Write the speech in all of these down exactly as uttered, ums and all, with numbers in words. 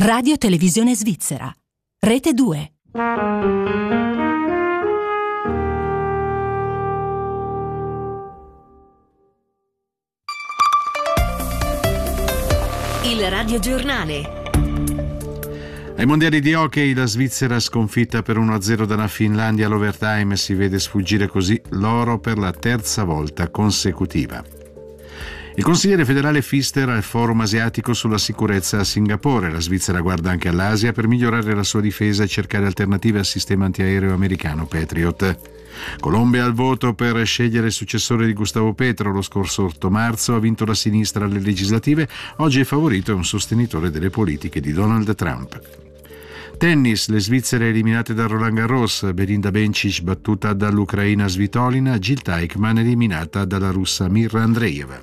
Radio Televisione Svizzera. Rete due. Il radiogiornale. Ai mondiali di hockey la Svizzera sconfitta per uno a zero dalla Finlandia all'overtime, si vede sfuggire così l'oro per la terza volta consecutiva. Il consigliere federale Pfister al forum asiatico sulla sicurezza a Singapore. La Svizzera guarda anche all'Asia per migliorare la sua difesa e cercare alternative al sistema antiaereo americano Patriot. Colombia al voto per scegliere il successore di Gustavo Petro. Lo scorso otto marzo ha vinto la sinistra alle legislative, oggi il favorito è un sostenitore delle politiche di Donald Trump. Tennis, le svizzere eliminate da Roland Garros, Belinda Bencic battuta dall'ucraina Svitolina, Jill Teichmann eliminata dalla russa Mirra Andreeva.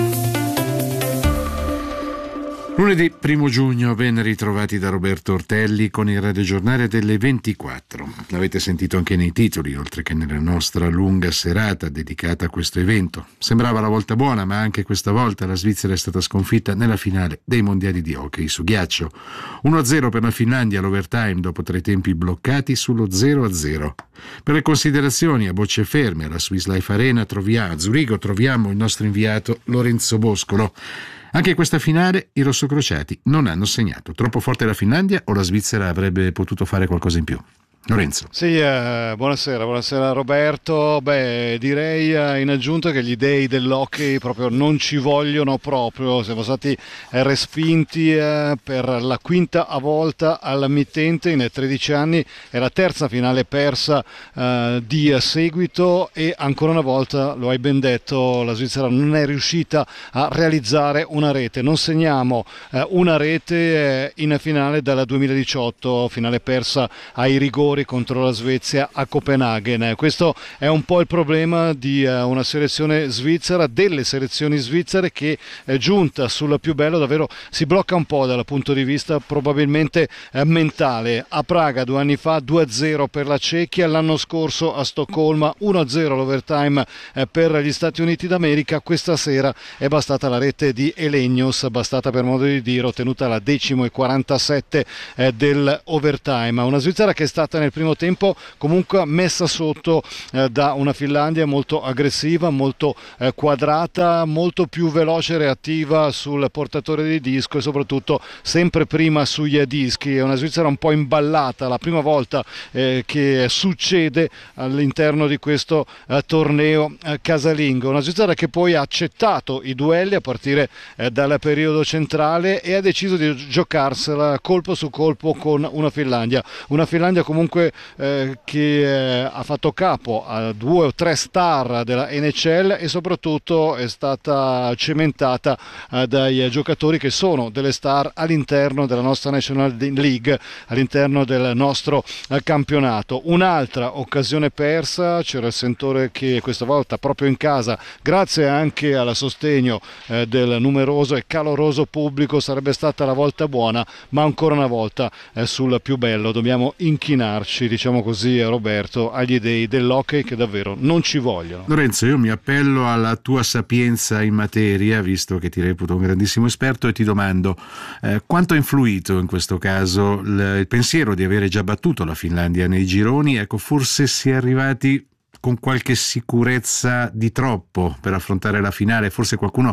Lunedì primo giugno ben ritrovati da Roberto Ortelli con il radiogiornale delle ventiquattro. L'avete sentito anche nei titoli, oltre che nella nostra lunga serata dedicata a questo evento. Sembrava la volta buona, ma anche questa volta la Svizzera è stata sconfitta nella finale dei mondiali di hockey su ghiaccio. uno a zero per la Finlandia all'overtime dopo tre tempi bloccati sullo zero a zero. Per le considerazioni a bocce ferme alla Swiss Life Arena troviamo, a Zurigo troviamo il nostro inviato Lorenzo Boscolo. Anche in questa finale i rossocrociati non hanno segnato. Troppo forte la Finlandia o la Svizzera avrebbe potuto fare qualcosa in più? Lorenzo. Sì, eh, buonasera, buonasera Roberto. Beh, direi eh, in aggiunta che gli dei dell'hockey proprio non ci vogliono proprio. Siamo stati eh, respinti eh, per la quinta volta al mittente in tredici anni. È la terza finale persa eh, di seguito e ancora una volta, lo hai ben detto, la Svizzera non è riuscita a realizzare una rete. Non segniamo eh, una rete eh, in finale dal duemiladiciotto, finale persa ai rigori contro la Svezia a Copenaghen. Questo è un po' il problema di uh, una selezione svizzera, delle selezioni svizzere, che è giunta sul più bello, davvero si blocca un po' dal punto di vista probabilmente eh, mentale. A Praga due anni fa due a zero per la Cechia, l'anno scorso a Stoccolma uno a zero l'overtime eh, per gli Stati Uniti d'America. Questa sera è bastata la rete di Elenius, bastata per modo di dire, ottenuta la decimo e quarantasette eh, dell'overtime. Una Svizzera che è stata nel primo tempo comunque messa sotto eh, da una Finlandia molto aggressiva, molto eh, quadrata, molto più veloce e reattiva sul portatore di disco e soprattutto sempre prima sugli dischi. È una Svizzera un po' imballata, la prima volta eh, che succede all'interno di questo eh, torneo eh, casalingo. Una Svizzera che poi ha accettato i duelli a partire eh, dal periodo centrale e ha deciso di giocarsela colpo su colpo con una Finlandia, una Finlandia comunque Eh, che eh, ha fatto capo a due o tre star della N H L e soprattutto è stata cementata eh, dai giocatori che sono delle star all'interno della nostra National League, all'interno del nostro eh, campionato. Un'altra occasione persa, c'era il sentore che questa volta proprio in casa, grazie anche al sostegno eh, del numeroso e caloroso pubblico, sarebbe stata la volta buona, ma ancora una volta eh, sul più bello dobbiamo inchinarci, diciamo così, Roberto, agli dei dell'hockey che davvero non ci vogliono. Lorenzo, io mi appello alla tua sapienza in materia, visto che ti reputo un grandissimo esperto, e ti domando eh, quanto ha influito in questo caso il, il pensiero di avere già battuto la Finlandia nei gironi. Ecco, forse si è arrivati con qualche sicurezza di troppo per affrontare la finale, forse qualcuno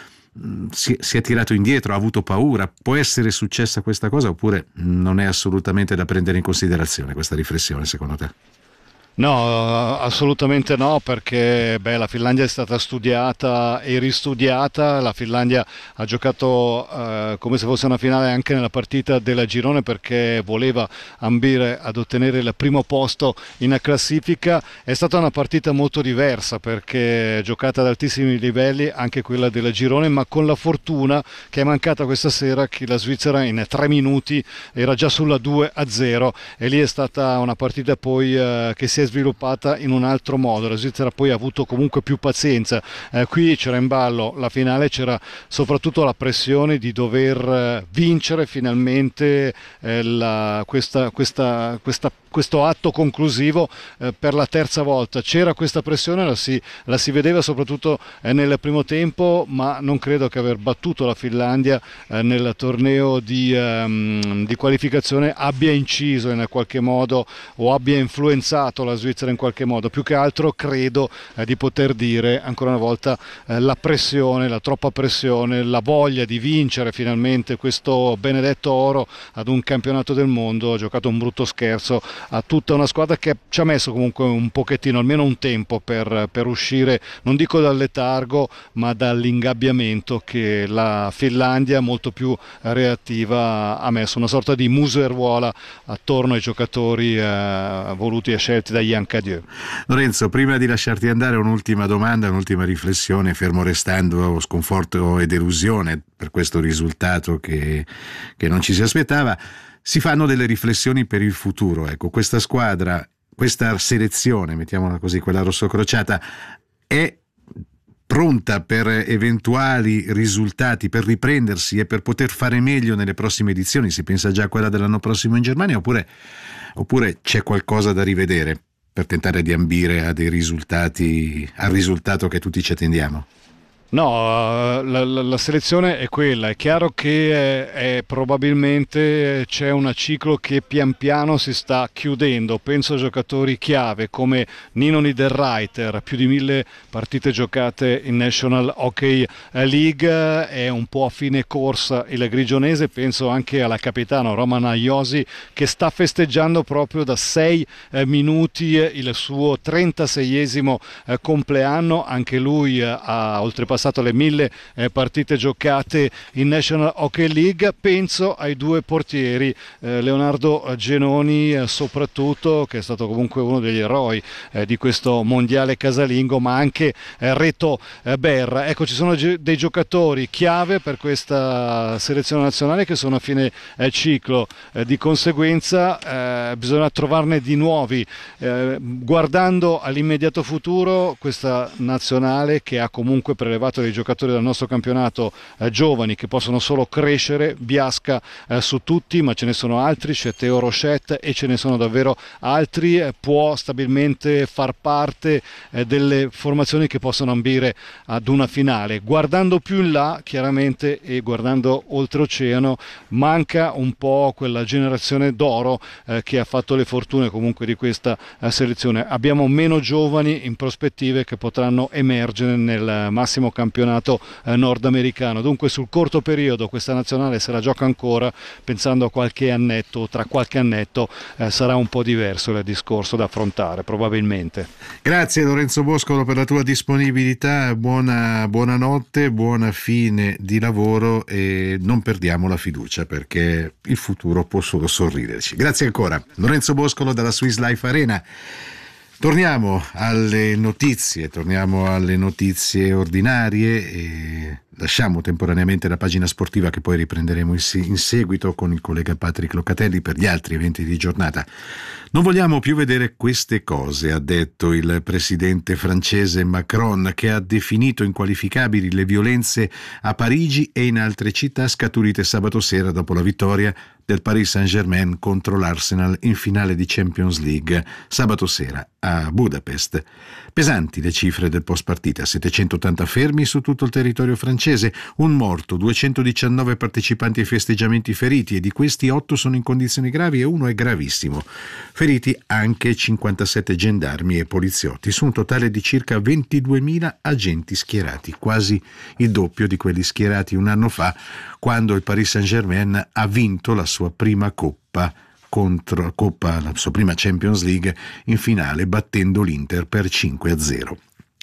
Si, si è tirato indietro, ha avuto paura. Può essere successa questa cosa oppure non è assolutamente da prendere in considerazione questa riflessione, secondo te? No, assolutamente no, perché beh, la Finlandia è stata studiata e ristudiata. La Finlandia ha giocato eh, come se fosse una finale anche nella partita della girone, perché voleva ambire ad ottenere il primo posto in classifica. È stata una partita molto diversa perché giocata ad altissimi livelli, anche quella della girone, ma con la fortuna che è mancata questa sera, che la Svizzera in tre minuti era già sulla due a zero e lì è stata una partita poi eh, che si è sviluppata in un altro modo. La Svizzera poi ha avuto comunque più pazienza. Eh, qui c'era in ballo la finale, c'era soprattutto la pressione di dover vincere finalmente eh, la, questa, questa, questa questo atto conclusivo eh, per la terza volta. C'era questa pressione, la si, la si vedeva soprattutto eh, nel primo tempo, ma non credo che aver battuto la Finlandia eh, nel torneo di, ehm, di qualificazione abbia inciso in qualche modo o abbia influenzato la Svizzera in qualche modo. Più che altro credo eh, di poter dire ancora una volta eh, la pressione, la troppa pressione, la voglia di vincere finalmente questo benedetto oro ad un campionato del mondo. Ha giocato un brutto scherzo a tutta una squadra che ci ha messo comunque un pochettino, almeno un tempo per, per uscire, non dico dal letargo, ma dall'ingabbiamento che la Finlandia, molto più reattiva, ha messo, una sorta di museruola attorno ai giocatori eh, voluti e scelti da Yann Cadieux. Lorenzo, prima di lasciarti andare, un'ultima domanda, un'ultima riflessione, fermo restando sconforto e delusione per questo risultato che, che non ci si aspettava. Si fanno delle riflessioni per il futuro. Ecco, questa squadra, questa selezione, mettiamola così, quella rossocrociata, è pronta per eventuali risultati, per riprendersi e per poter fare meglio nelle prossime edizioni? Si pensa già a quella dell'anno prossimo in Germania, oppure, oppure c'è qualcosa da rivedere per tentare di ambire a dei risultati, al risultato che tutti ci attendiamo? No, la, la, la selezione è quella. È chiaro che è, è, probabilmente c'è un ciclo che pian piano si sta chiudendo. Penso a giocatori chiave come Nino Niederreiter, più di mille partite giocate in National Hockey League, è un po' a fine corsa il grigionese. Penso anche alla capitano Roman Josi, che sta festeggiando proprio da sei eh, minuti il suo trentaseiesimo eh, compleanno. Anche lui eh, ha oltrepassato le mille eh, partite giocate in National Hockey League. Penso ai due portieri, eh, Leonardo Genoni eh, soprattutto, che è stato comunque uno degli eroi eh, di questo mondiale casalingo, ma anche eh, Reto eh, Berra. Ecco, ci sono gi- dei giocatori chiave per questa selezione nazionale che sono a fine eh, ciclo, eh, di conseguenza eh, bisogna trovarne di nuovi. Eh, guardando all'immediato futuro, questa nazionale che ha comunque prelevato dei giocatori del nostro campionato eh, giovani che possono solo crescere, Biasca eh, su tutti, ma ce ne sono altri, c'è Theo Rochette e ce ne sono davvero altri, eh, può stabilmente far parte eh, delle formazioni che possono ambire ad una finale. Guardando più in là, chiaramente, e guardando oltreoceano, manca un po' quella generazione d'oro eh, che ha fatto le fortune comunque di questa eh, selezione. Abbiamo meno giovani in prospettive che potranno emergere nel massimo campionato eh, nordamericano. Dunque sul corto periodo questa nazionale se la gioca ancora, pensando a qualche annetto, tra qualche annetto eh, sarà un po' diverso il discorso da affrontare probabilmente. Grazie Lorenzo Boscolo per la tua disponibilità, buona buonanotte, buona fine di lavoro e non perdiamo la fiducia perché il futuro può solo sorriderci. Grazie ancora. Lorenzo Boscolo dalla Swiss Life Arena. Torniamo alle notizie, torniamo alle notizie ordinarie e lasciamo temporaneamente la pagina sportiva che poi riprenderemo in seguito con il collega Patrick Locatelli per gli altri eventi di giornata. Non vogliamo più vedere queste cose, ha detto il presidente francese Macron, che ha definito inqualificabili le violenze a Parigi e in altre città scaturite sabato sera dopo la vittoria del Paris Saint-Germain contro l'Arsenal in finale di Champions League sabato sera a Budapest. Pesanti le cifre del post partita, settecentottanta fermi su tutto il territorio francese, un morto, duecentodiciannove partecipanti ai festeggiamenti feriti e di questi otto sono in condizioni gravi e uno è gravissimo. Feriti anche cinquantasette gendarmi e poliziotti, su un totale di circa ventiduemila agenti schierati, quasi il doppio di quelli schierati un anno fa quando il Paris Saint-Germain ha vinto la sua prima coppa contro Coppa, la sua prima Champions League in finale battendo l'Inter per cinque a zero.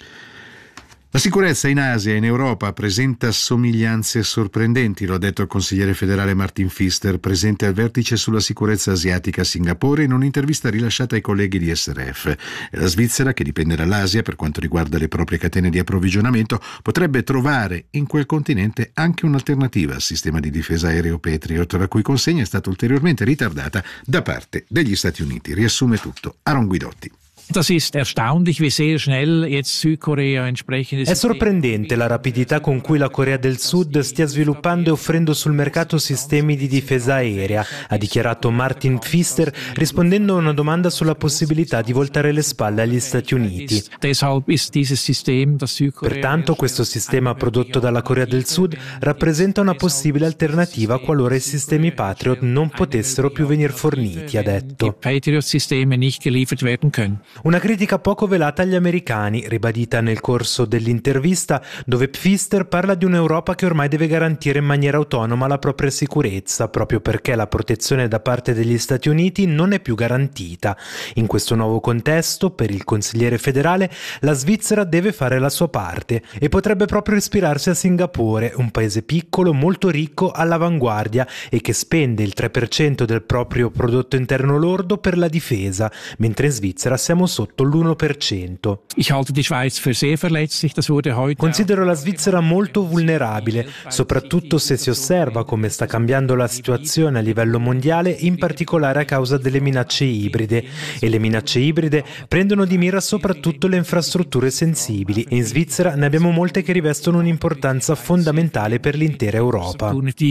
La sicurezza in Asia e in Europa presenta somiglianze sorprendenti, lo ha detto il consigliere federale Martin Pfister, presente al vertice sulla sicurezza asiatica a Singapore in un'intervista rilasciata ai colleghi di S R F. E la Svizzera, che dipende dall'Asia per quanto riguarda le proprie catene di approvvigionamento, potrebbe trovare in quel continente anche un'alternativa al sistema di difesa aereo Patriot, la cui consegna è stata ulteriormente ritardata da parte degli Stati Uniti. Riassume tutto Aaron Guidotti. Das ist erstaunlich, wie sehr schnell jetzt Südkorea entsprechende. È sorprendente la rapidità con cui la Corea del Sud stia sviluppando e offrendo sul mercato sistemi di difesa aerea, ha dichiarato Martin Pfister rispondendo a una domanda sulla possibilità di voltare le spalle agli Stati Uniti. Pertanto questo sistema prodotto dalla Corea del Sud rappresenta una possibile alternativa qualora i sistemi Patriot non potessero più venir forniti, ha detto. Una critica poco velata agli americani, ribadita nel corso dell'intervista, dove Pfister parla di un'Europa che ormai deve garantire in maniera autonoma la propria sicurezza, proprio perché la protezione da parte degli Stati Uniti non è più garantita. In questo nuovo contesto, per il consigliere federale, la Svizzera deve fare la sua parte e potrebbe proprio ispirarsi a Singapore, un paese piccolo, molto ricco, all'avanguardia e che spende il tre per cento del proprio prodotto interno lordo per la difesa, mentre in Svizzera siamo sotto l'uno per cento. Considero la Svizzera molto vulnerabile, soprattutto se si osserva come sta cambiando la situazione a livello mondiale, in particolare a causa delle minacce ibride. E le minacce ibride prendono di mira soprattutto le infrastrutture sensibili e in Svizzera ne abbiamo molte che rivestono un'importanza fondamentale per l'intera Europa.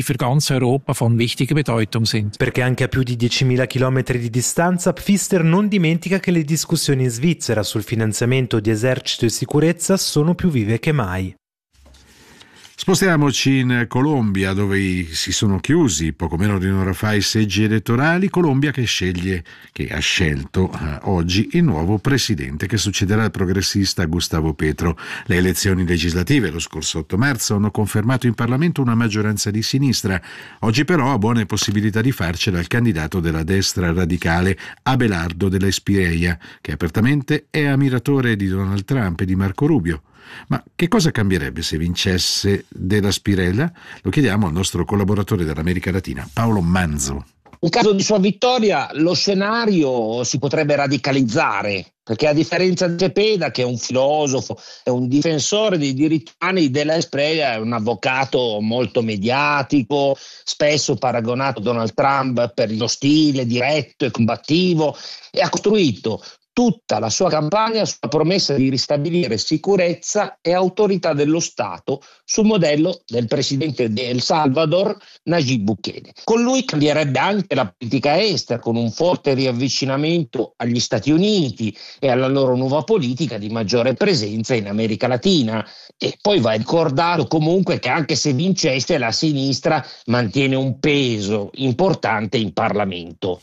Perché anche a più di diecimila chilometri di distanza, Pfister non dimentica che le discussioni in Svizzera sul finanziamento di esercito e sicurezza sono più vive che mai. Spostiamoci in Colombia, dove si sono chiusi poco meno di un'ora fa i seggi elettorali. Colombia che sceglie, che ha scelto eh, oggi il nuovo presidente che succederà al progressista Gustavo Petro. Le elezioni legislative lo scorso otto marzo hanno confermato in Parlamento una maggioranza di sinistra. Oggi però ha buone possibilità di farcela il candidato della destra radicale Abelardo de la Espriella, che apertamente è ammiratore di Donald Trump e di Marco Rubio. Ma che cosa cambierebbe se vincesse De la Espriella? Lo chiediamo al nostro collaboratore dell'America Latina, Paolo Manzo. In caso di sua vittoria, lo scenario si potrebbe radicalizzare, perché a differenza di Cepeda, che è un filosofo, è un difensore dei diritti umani, De la Espriella è un avvocato molto mediatico, spesso paragonato a Donald Trump per lo stile diretto e combattivo, e ha costruito tutta la sua campagna sulla promessa di ristabilire sicurezza e autorità dello Stato sul modello del presidente di El Salvador, Nayib Bukele. Con lui cambierebbe anche la politica estera, con un forte riavvicinamento agli Stati Uniti e alla loro nuova politica di maggiore presenza in America Latina. E poi va ricordato comunque che anche se vincesse, la sinistra mantiene un peso importante in Parlamento.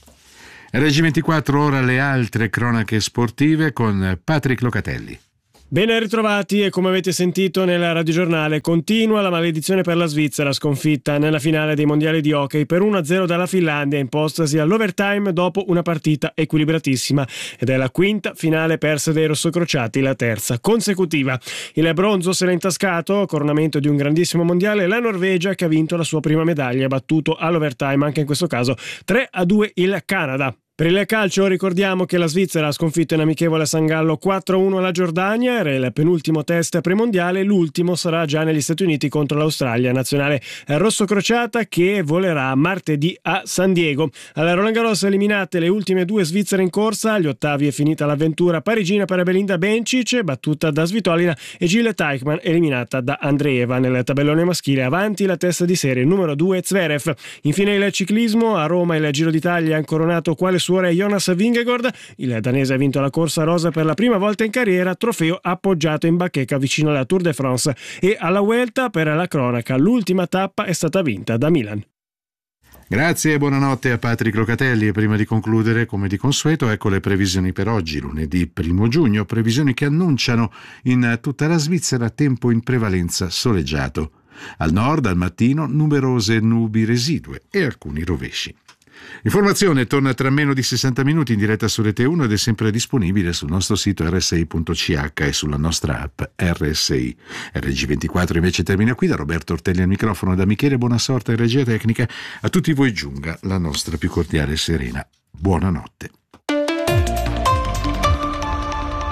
R G ventiquattro, ora le altre cronache sportive con Patrick Locatelli. Ben ritrovati, e come avete sentito nel radiogiornale continua la maledizione per la Svizzera, sconfitta nella finale dei mondiali di hockey per uno a zero dalla Finlandia, impostasi all'overtime dopo una partita equilibratissima, ed è la quinta finale persa dai rossocrociati, la terza consecutiva. Il bronzo se l'ha intascato, coronamento di un grandissimo mondiale, la Norvegia, che ha vinto la sua prima medaglia, battuto all'overtime anche in questo caso tre a due il Canada. Per il calcio ricordiamo che la Svizzera ha sconfitto in amichevole a San Gallo quattro a uno la Giordania, era il penultimo test premondiale, l'ultimo sarà già negli Stati Uniti contro l'Australia, nazionale rossocrociata che volerà martedì a San Diego. Alla Roland Garros eliminate le ultime due svizzere in corsa, agli ottavi è finita l'avventura parigina per Belinda Bencic, battuta da Svitolina, e Jule Teichmann eliminata da Andreeva. Nel tabellone maschile avanti la testa di serie numero due Zverev. Infine il ciclismo, a Roma il Giro d'Italia ha incoronato quale suo re Jonas Vingegaard, il danese ha vinto la corsa rosa per la prima volta in carriera, trofeo appoggiato in bacheca vicino alla Tour de France, e alla Vuelta, per la cronaca, l'ultima tappa è stata vinta da Milan. Grazie e buonanotte a Patrick Locatelli. E prima di concludere, come di consueto, ecco le previsioni per oggi, lunedì primo giugno, previsioni che annunciano in tutta la Svizzera tempo in prevalenza soleggiato. Al nord, al mattino, numerose nubi residue e alcuni rovesci. L'informazione torna tra meno di sessanta minuti in diretta su Rete uno ed è sempre disponibile sul nostro sito erre esse i punto ci acca e sulla nostra app R S I. R G ventiquattro invece termina qui. Da Roberto Ortelli al microfono, da Michele Buonasorte in regia tecnica, a tutti voi giunga la nostra più cordiale e serena buonanotte.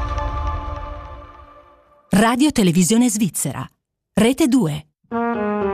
Radio Televisione Svizzera, Rete due.